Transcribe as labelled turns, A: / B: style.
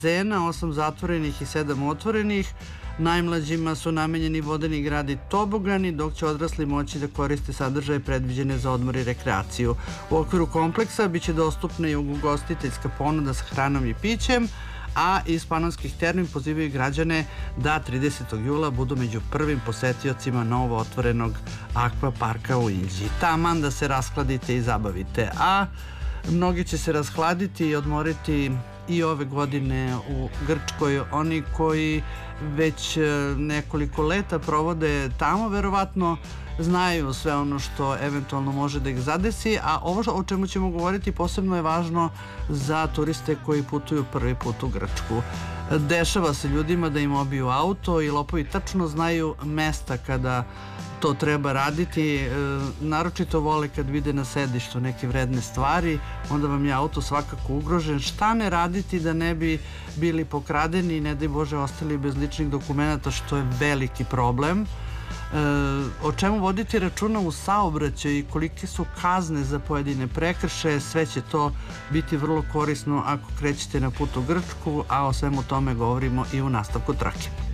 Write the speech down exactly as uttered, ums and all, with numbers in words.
A: bazena, osam zatvorenih i sedam otvorenih. Najmlađima su namenjeni vodeni grad i tobogani, dok će odrasli moći da koriste sadržaje predviđene za odmor i rekreaciju. U okviru kompleksa biće dostupna i ugostiteljska ponuda sa hranom i pićem, a iz Panonskih termi pozivaju građane da tridesetog jula budu među prvim posetiocima novo otvorenog akvaparka u Inđiji. Taman da se raskladite i zabavite, a mnogi će se rashladiti i odmoriti i ove godine u Grčkoj. Oni koji već nekoliko leta provode tamo, verovatno znaju sve ono što eventualno može da ih zadesi, a ovo o čemu ćemo govoriti posebno je važno za turiste koji putuju prvi put u Grčku. Dešava se ljudima da im obiju auto i lopovi tačno znaju mesta kada to treba raditi, naročito vole kad vide na sedištu neke vredne stvari, onda vam je auto svakako ugrožen. Šta ne raditi da ne bi bili pokradeni i ne daj Bože ostali bez ličnih dokumenata, što je veliki problem. O čemu voditi računa u saobraćaju i kolike su kazne za pojedine prekršaje, sve će to biti vrlo korisno ako krećete na put u Grčku, a o svemu tome govorimo i u nastavku trake.